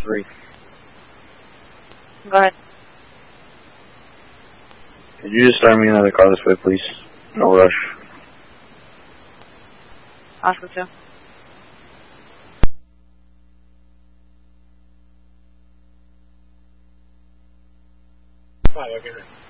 3. Go ahead. Could you just start me another car this way, please? No rush. Oscar 2. Hi, okay.